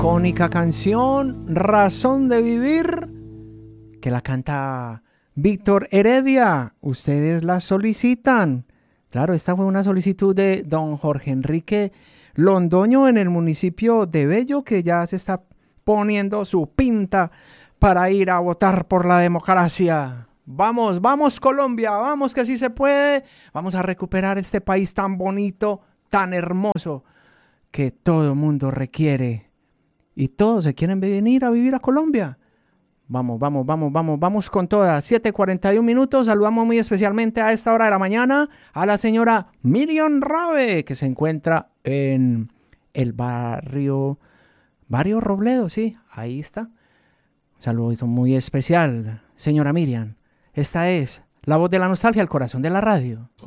icónica canción Razón de Vivir, que la canta Víctor Heredia. Ustedes la solicitan. Claro, esta fue una solicitud de don Jorge Enrique Londoño en el municipio de Bello, que ya se está poniendo su pinta para ir a votar por la democracia. Vamos, vamos Colombia, vamos que sí se puede. Vamos a recuperar este país tan bonito, tan hermoso, que todo el mundo requiere. Y todos se quieren venir a vivir a Colombia. Vamos, vamos, vamos, vamos, vamos con todas. 7:41. Saludamos muy especialmente a esta hora de la mañana a la señora Miriam Rabe, que se encuentra en el barrio Robledo, sí, ahí está. Un saludo muy especial, señora Miriam. Esta es la voz de la nostalgia, el corazón de la radio.